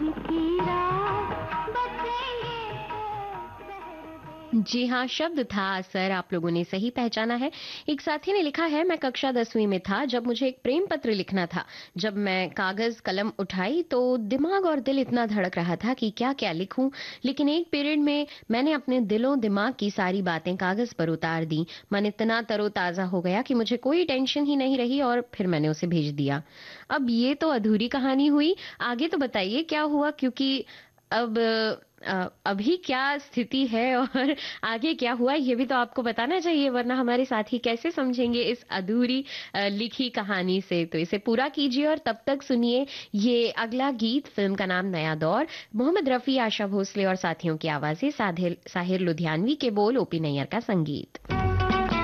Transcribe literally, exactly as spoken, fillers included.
जी हाँ, शब्द था असर, आप लोगों ने सही पहचाना है। एक साथी ने लिखा है, मैं कक्षा दसवीं में था जब मुझे एक प्रेम पत्र लिखना था। जब मैं कागज कलम उठाई तो दिमाग और दिल इतना धड़क रहा था कि क्या क्या लिखूं। लेकिन एक पीरियड में मैंने अपने दिलों दिमाग की सारी बातें कागज पर उतार दी। मन इतना तरोताजा हो गया कि मुझे कोई टेंशन ही नहीं रही और फिर मैंने उसे भेज दिया। अब ये तो अधूरी कहानी हुई, आगे तो बताइए क्या हुआ, क्योंकि अब अ, अभी क्या स्थिति है और आगे क्या हुआ ये भी तो आपको बताना चाहिए, वरना हमारे साथी कैसे समझेंगे इस अधूरी अ, लिखी कहानी से। तो इसे पूरा कीजिए और तब तक सुनिए ये अगला गीत। फिल्म का नाम नया दौर, मोहम्मद रफी, आशा भोसले और साथियों की आवाजें, साहिर साहिर लुधियानवी के बोल, ओपी नैयर का संगीत।